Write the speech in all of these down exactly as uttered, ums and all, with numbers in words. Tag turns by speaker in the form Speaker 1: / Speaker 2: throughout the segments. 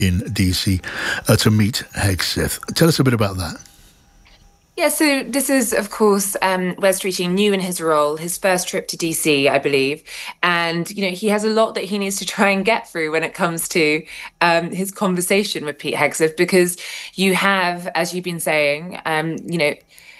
Speaker 1: in D C uh, to meet Hegseth. Tell us a bit about that.
Speaker 2: Yeah, so this is, of course, um, Wes Streeting new in his role, his first trip to D C, I believe. And, you know, he has a lot that he needs to try and get through when it comes to um, his conversation with Pete Hegseth, because you have, as you've been saying, um, you know,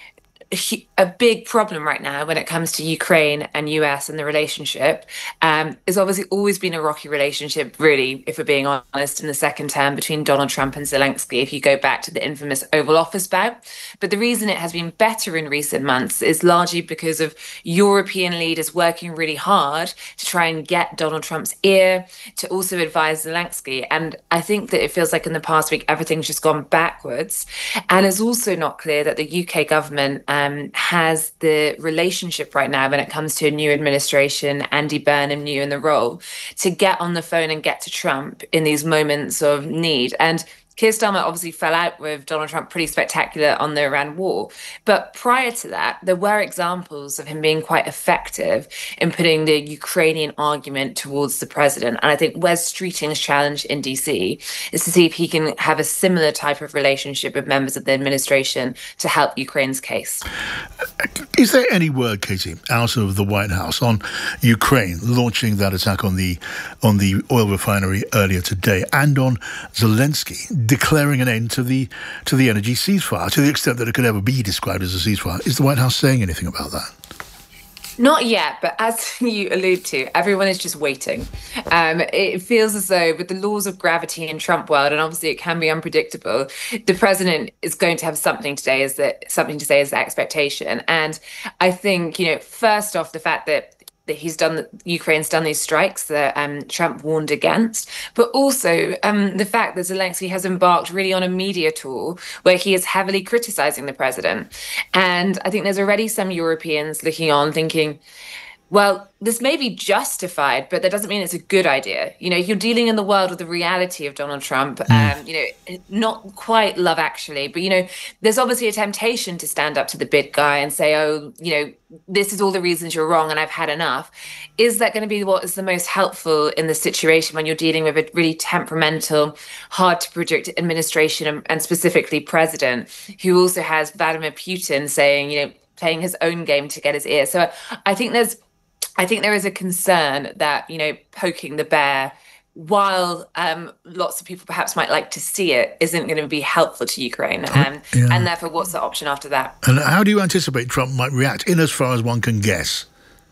Speaker 2: a big problem right now when it comes to Ukraine and U S and the relationship um, has obviously always been a rocky relationship, really, if we're being honest, in the second term between Donald Trump and Zelensky, if you go back to the infamous Oval Office bout. But the reason it has been better in recent months is largely because of European leaders working really hard to try and get Donald Trump's ear, to also advise Zelensky. And I think that it feels like in the past week, everything's just gone backwards. And it's also not clear that the U K government um, Um, has the relationship right now when it comes to a new administration, Andy Burnham new in the role, to get on the phone and get to Trump in these moments of need. And Keir Starmer obviously fell out with Donald Trump pretty spectacular on the Iran war. But prior to that, there were examples of him being quite effective in putting the Ukrainian argument towards the president. And I think Wes Streeting's challenge in D C is to see if he can have a similar type of relationship with members of the administration to help Ukraine's case.
Speaker 1: Is there any word, Katie, out of the White House on Ukraine launching that attack on the on the oil refinery earlier today, and on Zelensky declaring an end to the to the energy ceasefire, to the extent that it could ever be described as a ceasefire? Is the White House saying anything about that?
Speaker 2: Not yet, but as you allude to, everyone is just waiting. Um, it feels as though with the laws of gravity in Trump world, and obviously it can be unpredictable, the president is going to have something today as the something to say as the expectation. And I think, you know, first off, the fact that that he's done, Ukraine's done these strikes that um, Trump warned against, but also um, the fact that Zelensky has embarked really on a media tour where he is heavily criticizing the president. And I think there's already some Europeans looking on thinking, well, this may be justified, but that doesn't mean it's a good idea. You know, you're dealing in the world with the reality of Donald Trump. Mm. Um, you know, not quite Love Actually, but, you know, there's obviously a temptation to stand up to the big guy and say, oh, you know, this is all the reasons you're wrong and I've had enough. Is that going to be what is the most helpful in the situation when you're dealing with a really temperamental, hard to predict administration and, and specifically president, who also has Vladimir Putin saying, you know, playing his own game to get his ear. So I think there's I think there is a concern that, you know, poking the bear, while um, lots of people perhaps might like to see it, isn't going to be helpful to Ukraine. Um, yeah. And therefore, what's the option after that?
Speaker 1: And how do you anticipate Trump might react, in as far as one can guess?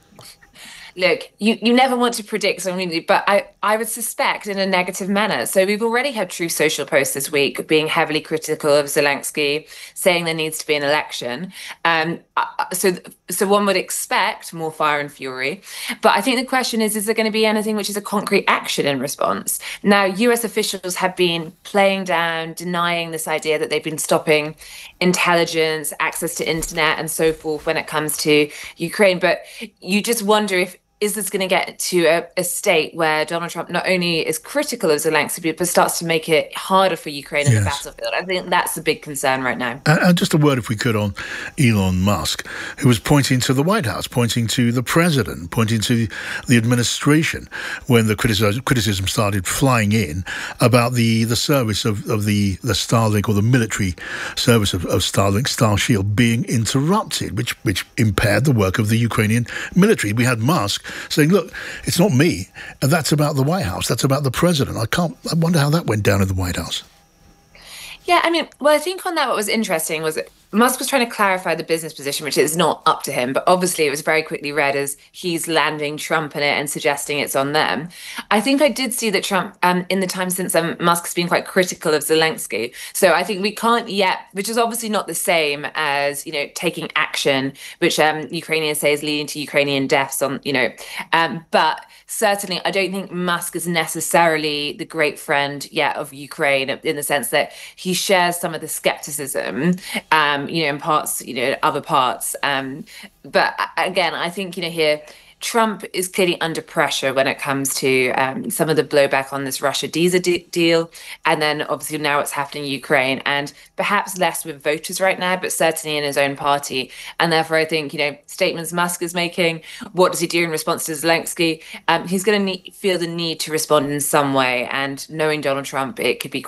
Speaker 2: Look, you, you never want to predict something, but I, I would suspect in a negative manner. So we've already had Truth Social posts this week being heavily critical of Zelensky, saying there needs to be an election. Um, so so one would expect more fire and fury. But I think the question is, is there going to be anything which is a concrete action in response? Now, U S officials have been playing down, denying this idea that they've been stopping intelligence, access to internet and so forth when it comes to Ukraine. But you just wonder if, is this going to get to a, a state where Donald Trump not only is critical of Zelensky, but starts to make it harder for Ukraine in yes. the battlefield? I think that's a big concern right now.
Speaker 1: And, and just a word, if we could, on Elon Musk, who was pointing to the White House, pointing to the president, pointing to the administration when the criticism, criticism started flying in about the, the service of, of the, the Starlink, or the military service of, of Starlink, Starshield, being interrupted, which, which impaired the work of the Ukrainian military. We had Musk saying, look, it's not me. And that's about the White House. That's about the president. I can't, I wonder how that went down in the White House.
Speaker 2: Yeah, I mean, well, I think on that what was interesting was that Musk was trying to clarify the business position, which is not up to him. But obviously it was very quickly read as he's landing Trump in it and suggesting it's on them. I think I did see that Trump, um, in the time since um, Musk has been quite critical of Zelensky. So I think we can't yet, which is obviously not the same as, you know, taking action, which um, Ukrainians say is leading to Ukrainian deaths on, you know, um, but certainly I don't think Musk is necessarily the great friend yet of Ukraine, in the sense that he shares some of the skepticism, um, you know, in parts, you know, other parts. Um, but again, I think, you know, here, Trump is clearly under pressure when it comes to um, some of the blowback on this Russia Diesel de- deal. And then obviously now what's happening in Ukraine, and perhaps less with voters right now, but certainly in his own party. And therefore, I think, you know, statements Musk is making, what does he do in response to Zelensky? Um, he's going to feel the need to respond in some way. And knowing Donald Trump, it could be